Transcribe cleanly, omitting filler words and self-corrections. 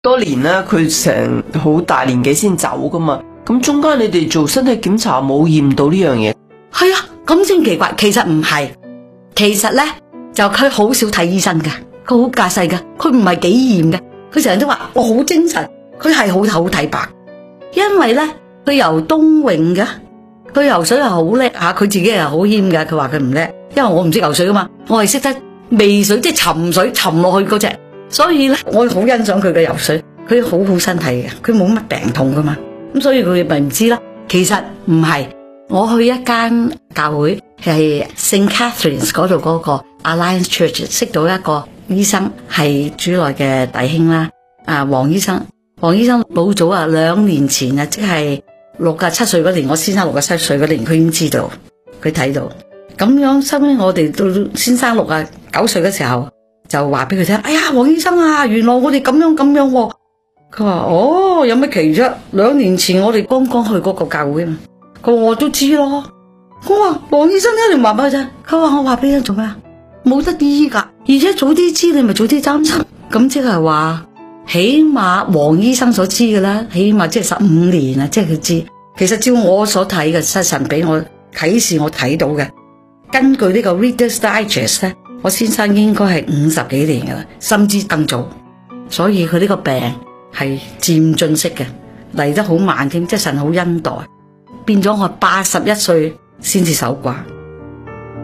多年啦，佢成好大年紀先走噶嘛。咁中間你哋做身體檢查冇驗到呢樣嘢？ 係啊，咁先奇怪。其實唔係，其實咧就佢好少睇醫生噶，佢好架勢噶，佢唔係幾驗嘅。佢成日都話我好精神，佢係好睇白。因為咧佢游冬泳嘅，佢游水係好叻吓，佢自己係好謙嘅。佢話佢唔叻，因為我唔識游水噶嘛，我係識得未水，即係沉水沉落去嗰隻。所以咧我好欣賞佢嘅游水，佢好身體嘅，佢冇乜病痛噶嘛。咁所以佢咪唔知啦。其實唔係，我去一間教會係聖 Catherine's 嗰度嗰個 Alliance Church 識到一個醫生，係主內嘅弟兄啦。黃醫生老早啊，2年前啊，即係67歲嗰年，我先生67歲嗰年，佢已經知道，佢睇到咁樣。收尾我哋到先生69歲嘅時候，就話俾佢聽，哎呀，黃醫生啊，原來我哋咁樣喎。佢話哦，有乜奇啫？2年前我哋剛剛去嗰個教會嘛。佢話我都知咯。我話黃醫生一定話俾佢聽。佢話我話俾你做咩啊？冇得醫噶，而且早啲知你咪早啲擔心。咁即係話，起碼黃醫生所知嘅啦，起碼即係15年啊，即係佢知。其實照我所睇嘅，神俾我啟示我睇到嘅，根據呢個 Reader's Digest 咧，我先生應該係50幾年噶啦，甚至更早。所以佢呢個病係漸進式嘅，嚟得好慢添，即係神好恩待，變咗我81歲先至守寡。